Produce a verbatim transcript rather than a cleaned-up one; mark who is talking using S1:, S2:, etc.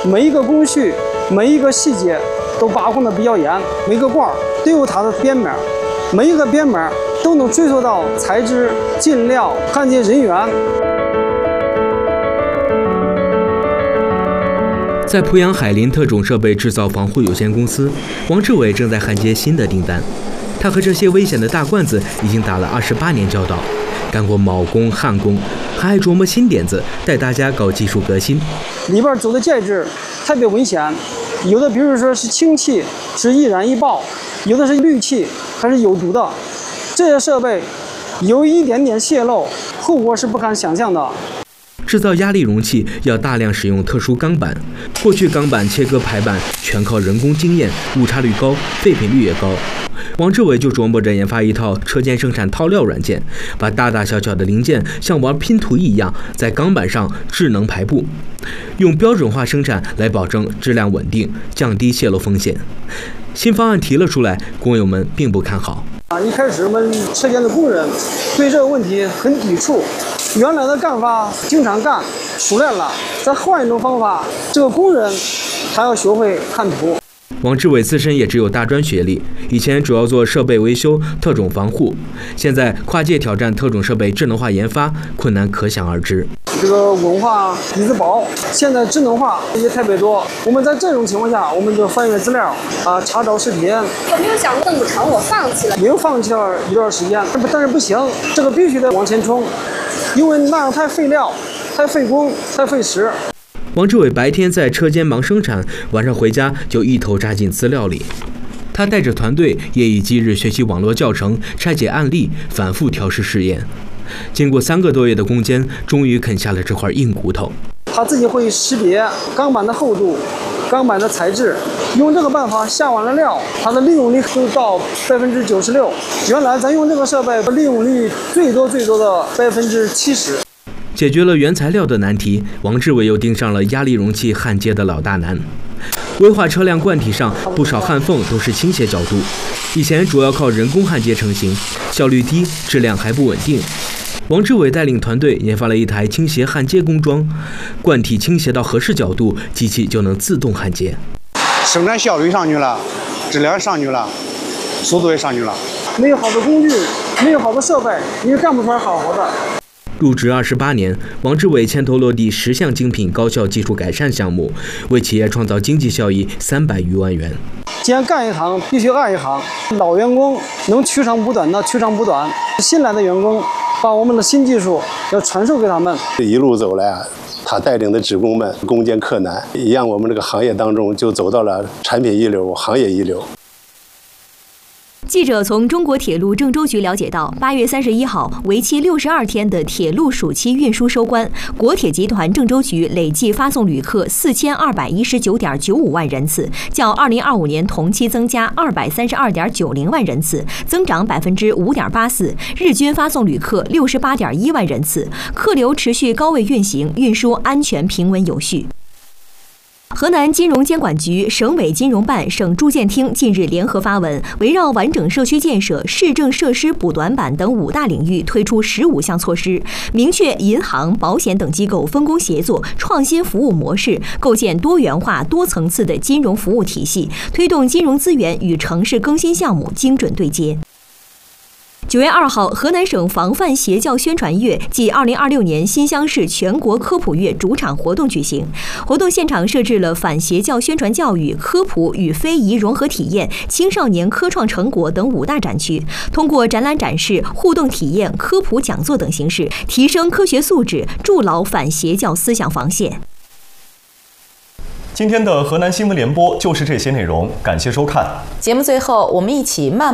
S1: 每一个工序、每一个细节都把控的比较严，每个罐都有它的编码，每一个编码都能追溯到材质、进料、焊接人员。
S2: 在濮阳海林特种设备制造防护有限公司，王志伟正在焊接新的订单。他和这些危险的大罐子已经打了二十八年交道，干过铆工、焊工，还爱琢磨新点子，带大家搞技术革新。
S1: 里边走的介质特别危险，有的比如说是氢气，是易燃易爆；有的是氯气，还是有毒的。这些设备有一点点泄漏，后果是不堪想象的。
S2: 制造压力容器要大量使用特殊钢板，过去钢板切割排版全靠人工经验，误差率高，废品率也高。王志伟就琢磨着研发一套车间生产套料软件，把大大小小的零件像玩拼图一样在钢板上智能排布，用标准化生产来保证质量稳定，降低泄漏风险。新方案提了出来，工友们并不看好。
S1: 啊，一开始我们车间的工人对这个问题很抵触，原来的干法经常干熟练了，再换一种方法，这个工人还要学会看图。
S2: 王志伟自身也只有大专学历，以前主要做设备维修、特种防护，现在跨界挑战特种设备智能化研发，困难可想而知。
S1: 这个文化底子薄，现在智能化也特别多。我们在这种情况下，我们就翻阅资料啊，查找视频。
S3: 有没有想过这么长，我放弃了？
S1: 也放弃了一段时间，但是不行，这个必须得往前冲，因为那样太费料、太费工、太费时。
S2: 王志伟白天在车间忙生产，晚上回家就一头扎进资料里。他带着团队夜以继日学习网络教程，拆解案例，反复调试试验。经过三个多月的攻坚，终于啃下了这块硬骨头。
S1: 他自己会识别钢板的厚度、钢板的材质，用这个办法下完了料，它的利用率就到百分之九十六。原来咱用这个设备，利用率最多最多的百分之七十。
S2: 解决了原材料的难题，王志伟又盯上了压力容器焊接的老大难。危化车辆罐体上不少焊缝都是倾斜角度，以前主要靠人工焊接成型，效率低，质量还不稳定。王志伟带领团队研发了一台倾斜焊接工装，罐体倾斜到合适角度，机器就能自动焊接。
S4: 生产效率上去了，质量上去了，速度也上去了。
S1: 没有好的工具，没有好的设备，你是干不出来好好的。
S2: 入职二十八年，王志伟牵头落地十项精品高效技术改善项目，为企业创造经济效益三百余万元。
S1: 既然干一行，必须爱一行。老员工能取长补短的取长补短，新来的员工把我们的新技术要传授给他们。
S5: 一路走来啊，他带领的职工们攻坚克难，也让我们这个行业当中就走到了产品一流、行业一流。
S6: 记者从中国铁路郑州局了解到，八月三十一号，为期六十二天的铁路暑期运输收官，国铁集团郑州局累计发送旅客四千二百一十九点九五万人次，较二零二五年同期增加二百三十二点九零万人次，增长百分之五点八四，日均发送旅客六十八点一万人次，客流持续高位运行，运输安全平稳有序。河南金融监管局、省委金融办、省住建厅近日联合发文，围绕完整社区建设、市政设施补短板等五大领域推出十五项措施，明确银行、保险等机构分工协作、创新服务模式，构建多元化、多层次的金融服务体系，推动金融资源与城市更新项目精准对接。九月二号，河南省防范邪教宣传月暨二零二六年新乡市全国科普月主场活动举行。活动现场设置了反邪教宣传教育、科普与非遗融合体验、青少年科创成果等五大展区，通过展览展示、互动体验、科普讲座等形式，提升科学素质，筑牢反邪教思想防线。
S7: 今天的河南新闻联播就是这些内容，感谢收看。
S8: 节目最后，我们一起慢。